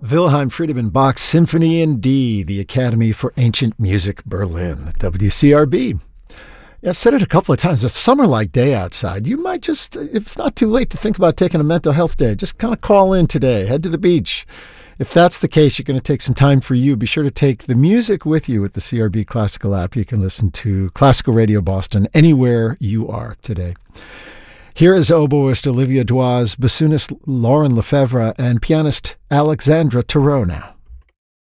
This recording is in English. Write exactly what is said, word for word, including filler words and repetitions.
Wilhelm Friedemann Bach's Symphony in D, the Academy for Ancient Music, Berlin, W C R B. I've said it a couple of times. A summer-like day outside, you might just, if it's not too late to think about taking a mental health day, just kind of call in today. Head to the beach. If that's the case, you're going to take some time for you. Be sure to take the music with you with the C R B Classical app. You can listen to Classical Radio Boston anywhere you are today. Here is oboist Olivia Doise, bassoonist Lauren Lefebvre, and pianist Alexandra Thoreau now.